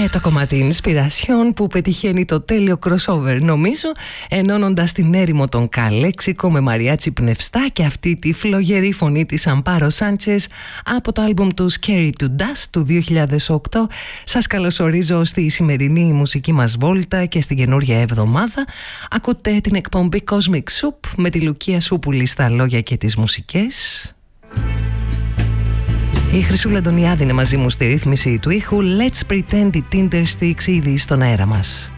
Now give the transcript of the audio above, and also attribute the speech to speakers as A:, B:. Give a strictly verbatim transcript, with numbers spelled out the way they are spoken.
A: Και το κομμάτι Inspiration που πετυχαίνει το τέλειο crossover, νομίζω, ενώνοντας την έρημο των Καλέξικο με μαριάτσι πνευστά και αυτή τη φλογερή φωνή της Αμπάρο Σάντσες από το άλμπουμ του Scary to Dust του δύο χιλιάδες οκτώ. Σας καλωσορίζω στη σημερινή μουσική μας βόλτα και στην καινούργια εβδομάδα. Ακούτε την εκπομπή Cosmic Soup με τη Λουκία Σούπουλη στα λόγια και τις μουσικές. Η Χρυσούλα Αντωνιάδη είναι μαζί μου στη ρύθμιση του ήχου. Let's pretend η Tindersticks ήδη στον αέρα μας.